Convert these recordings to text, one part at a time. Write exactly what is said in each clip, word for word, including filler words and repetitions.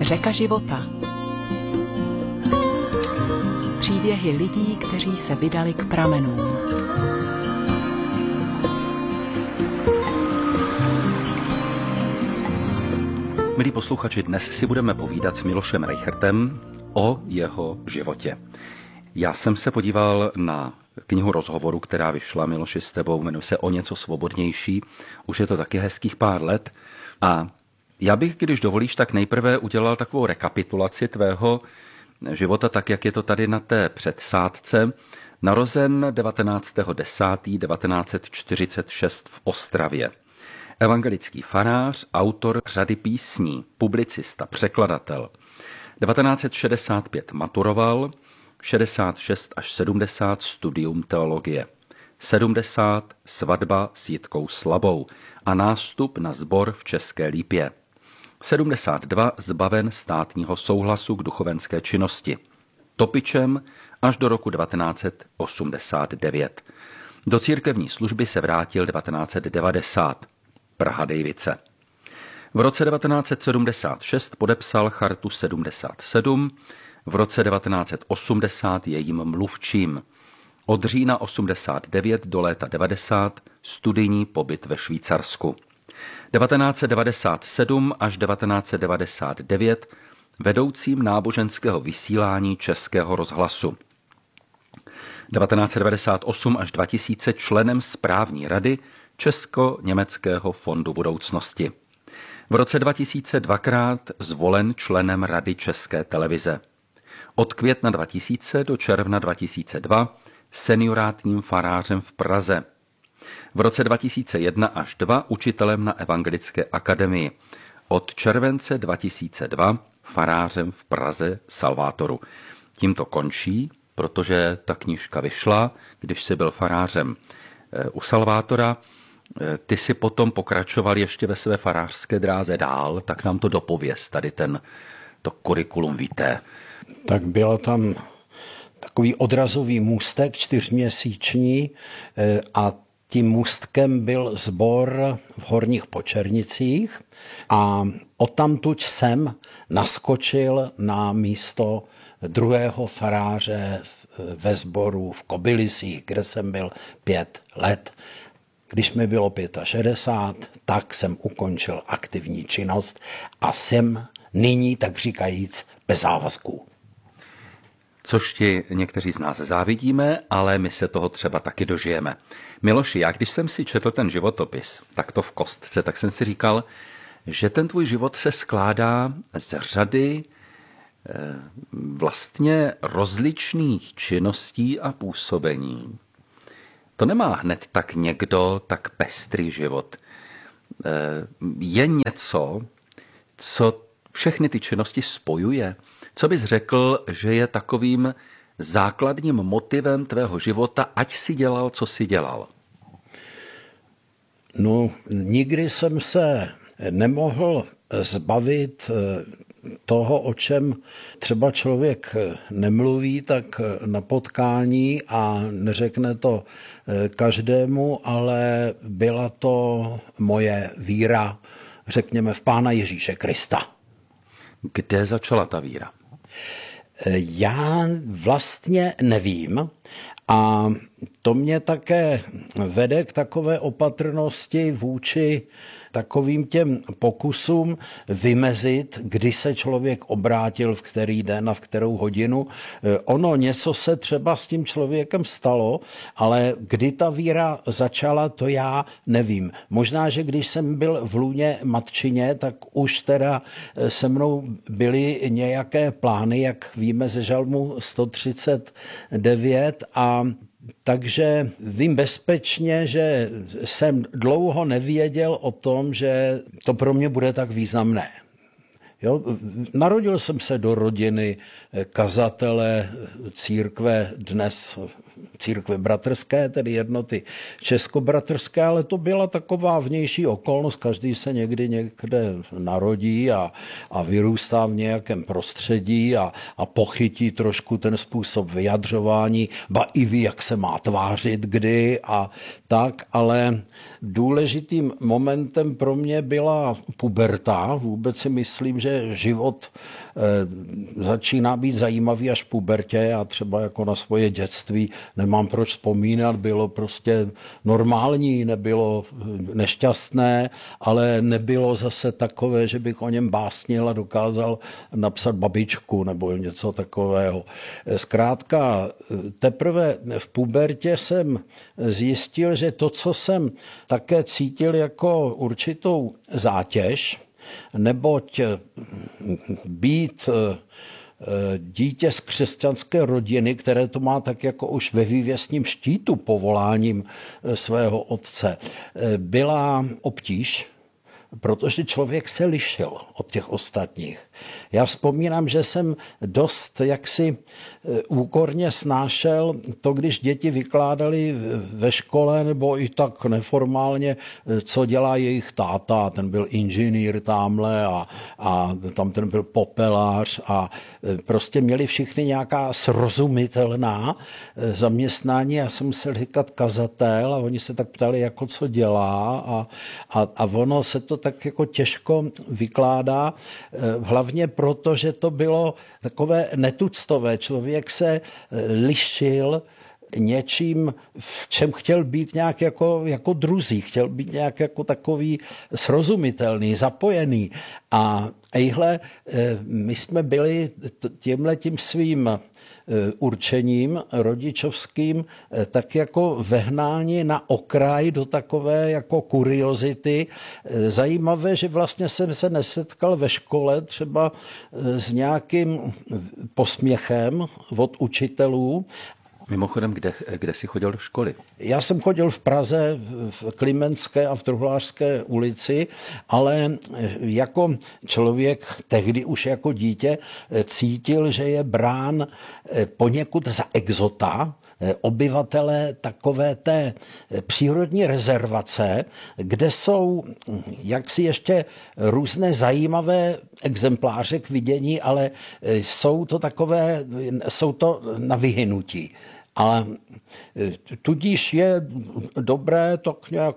Řeka života. Příběhy lidí, kteří se vydali k pramenům. Milí posluchači, dnes si budeme povídat s Milošem Reichertem o jeho životě. Já jsem se podíval na knihu rozhovoru, která vyšla, Miloši, s tebou, jmenuje se O něco svobodnější. Už je to taky hezkých pár let. A já bych, když dovolíš, tak nejprve udělal takovou rekapitulaci tvého života, tak jak je to tady na té předsádce. Narozen devatenáctého desátého devatenáct set čtyřicet šest v Ostravě. Evangelický farář, autor řady písní, publicista, překladatel. devatenáct set šedesát pět maturoval, šedesát šest až sedmdesát studium teologie, sedmdesát svatba s Jitkou Slabou a nástup na sbor v České Lípě. sedmdesát dva zbaven státního souhlasu k duchovenské činnosti. Topičem až do roku devatenáct set osmdesát devět. Do církevní služby se vrátil devatenáct set devadesát. Praha Dejvice. V roce devatenáct set sedmdesát šest podepsal chartu sedmdesát sedm, v roce devatenáct set osmdesát je jejím mluvčím. Od října osmdesát devět do léta devadesát studijní pobyt ve Švýcarsku. devatenáct set devadesát sedm až devatenáct set devadesát devět vedoucím náboženského vysílání Českého rozhlasu. devatenáct set devadesát osm až dva tisíce členem správní rady Česko-německého fondu budoucnosti. V roce dva tisíce dvakrát zvolen členem Rady České televize. Od května dva tisíce do června dva tisíce dva seniorátním farářem v Praze. V roce dva tisíce jedna až dva učitelem na Evangelické akademii. Od července dva tisíce dva farářem v Praze Salvátoru. Tím to končí, protože ta knížka vyšla, když jsi byl farářem u Salvátora. Ty si potom pokračoval ještě ve své farářské dráze dál, tak nám to dopověz, tady ten, to kurikulum vitae. Tak byl tam takový odrazový můstek čtyřměsíční a tím můstkem byl sbor v Horních Počernicích a odtamtud jsem naskočil na místo druhého faráře ve sboru v Kobylisích, kde jsem byl pět let. Když mi bylo šedesát pět, tak jsem ukončil aktivní činnost a jsem nyní, tak říkajíc, bez závazků. Což ti někteří z nás závidíme, ale my se toho třeba taky dožijeme. Miloši, já když jsem si četl ten životopis, tak to v kostce, tak jsem si říkal, že ten tvůj život se skládá z řady eh, vlastně rozličných činností a působení. To nemá hned tak někdo tak pestrý život. Je něco, co všechny ty činnosti spojuje? Co bys řekl, že je takovým základním motivem tvého života, ať si dělal, co si dělal? No, nikdy jsem se nemohl zbavit toho, o čem třeba člověk nemluví, tak na potkání a neřekne to každému, ale byla to moje víra, řekněme, v Pána Ježíše Krista. Kde začala ta víra? Já vlastně nevím a to mě také vede k takové opatrnosti vůči takovým těm pokusům vymezit, kdy se člověk obrátil, v který den a v kterou hodinu. Ono něco se třeba s tím člověkem stalo, ale kdy ta víra začala, to já nevím. Možná, že když jsem byl v lůně matčině, tak už teda se mnou byly nějaké plány, jak víme ze žalmu sto třicet devět a takže vím bezpečně, že jsem dlouho nevěděl o tom, že to pro mě bude tak významné. Jo? Narodil jsem se do rodiny kazatele církve, dnes církve bratrské, tedy jednoty českobratrské, ale to byla taková vnější okolnost. Každý se někdy někde narodí a, a vyrůstá v nějakém prostředí a, a pochytí trošku ten způsob vyjadřování, ba i ví, jak se má tvářit kdy a tak, ale důležitým momentem pro mě byla puberta. Vůbec si myslím, že že život e, začíná být zajímavý až v pubertě. Já třeba jako na svoje dětství nemám proč vzpomínat, bylo prostě normální, nebylo nešťastné, ale nebylo zase takové, že bych o něm básnil a dokázal napsat babičku nebo něco takového. Zkrátka, teprve v pubertě jsem zjistil, že to, co jsem také cítil jako určitou zátěž, neboť být dítě z křesťanské rodiny, které to má tak jako už ve vývěsním štítu povoláním svého otce, byla obtíž, protože člověk se lišil od těch ostatních. Já vzpomínám, že jsem dost jaksi úkorně snášel to, když děti vykládali ve škole nebo i tak neformálně, co dělá jejich táta. Ten byl inženýr tamhle a, a tam ten byl popelář a prostě měli všichni nějaká srozumitelná zaměstnání. Já jsem musel říkat kazatel a oni se tak ptali, jako co dělá a, a, a ono se to tak jako těžko vykládá, hlavně proto, že to bylo takové netuctové. Člověk se lišil něčím, v čem chtěl být nějak jako, jako druzí, chtěl být nějak jako takový srozumitelný, zapojený. A ejhle, my jsme byli tímhletím svým určením rodičovským tak jako vehnáni na okraj do takové jako kuriozity. Zajímavé, že vlastně jsem se nesetkal ve škole třeba s nějakým posměchem od učitelů. Mimochodem, kde, kde jsi chodil do školy? Já jsem chodil v Praze, v Klimentské a v Truhlářské ulici, ale jako člověk, tehdy už jako dítě, cítil, že je brán poněkud za exota, obyvatele takové té přírodní rezervace, kde jsou jaksi ještě různé zajímavé exempláře k vidění, ale jsou to takové, jsou to na vyhynutí. Ale tudíž je dobré tak nějak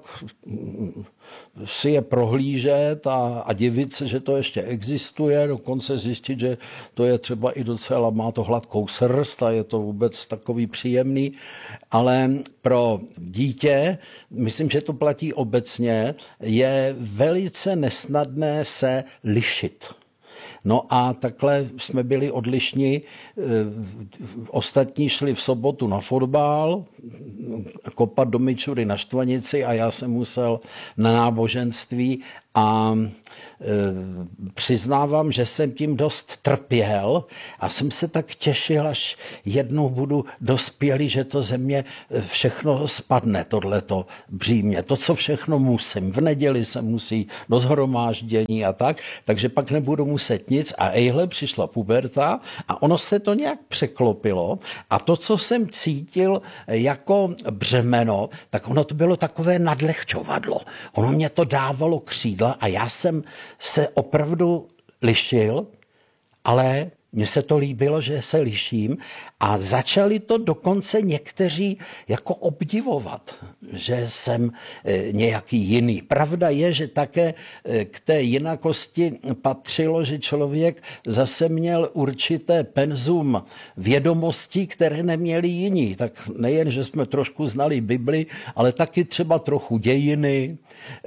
si je prohlížet a, a divit se, že to ještě existuje, dokonce zjistit, že to je třeba i docela, má to hladkou srst a je to vůbec takový příjemný, ale pro dítě, myslím, že to platí obecně, je velice nesnadné se lišit. No a takhle jsme byli odlišní. Ostatní šli v sobotu na fotbal, kopat do Mičury na Štvanici a já jsem musel na náboženství a e, přiznávám, že jsem tím dost trpěl a jsem se tak těšil, až jednou budu dospělý, že to ze mě všechno spadne, tohleto břímě, to, co všechno musím. V neděli se musí do shromáždění a tak, takže pak nebudu muset nic a ejhle přišla puberta a ono se to nějak překlopilo a to, co jsem cítil jako břemeno, tak ono to bylo takové nadlehčovadlo. Ono mě to dávalo křídla a já jsem se opravdu lišil, ale mně se to líbilo, že se liším a začali to dokonce někteří jako obdivovat, že jsem nějaký jiný. Pravda je, že také k té jinakosti patřilo, že člověk zase měl určité penzum vědomostí, které neměli jiní. Tak nejen, že jsme trošku znali Bibli, ale taky třeba trochu dějiny.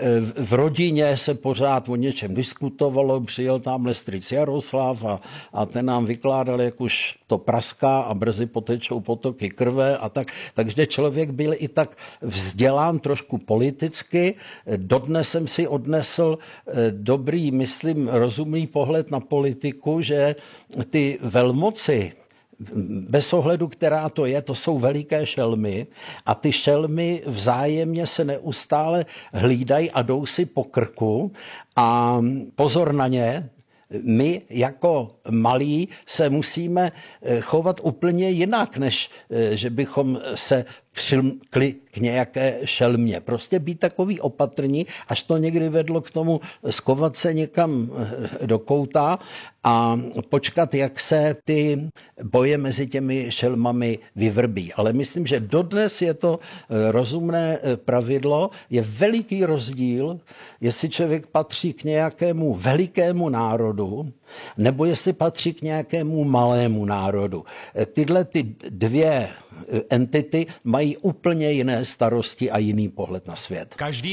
V rodině se pořád o něčem diskutovalo, přijel tamhle strýc Jaroslav a, a ten nám vykládal, jak už to praská a brzy potečou potoky krve a tak. Takže člověk byl i tak vzdělán trošku politicky. Dodnes jsem si odnesl dobrý, myslím, rozumný pohled na politiku, že ty velmoci, bez ohledu, která to je, to jsou veliké šelmy a ty šelmy vzájemně se neustále hlídají a jdou si po krku a pozor na ně. My jako malí se musíme chovat úplně jinak, než že bychom se přilkli k nějaké šelmě. Prostě být takový opatrní, až to někdy vedlo k tomu skovat se někam do kouta a počkat, jak se ty boje mezi těmi šelmami vyvrbí. Ale myslím, že dodnes je to rozumné pravidlo. Je veliký rozdíl, jestli člověk patří k nějakému velikému národu, nebo jestli patří k nějakému malému národu. Tyhle ty dvě entity mají úplně jiné starosti a jiný pohled na svět. Každý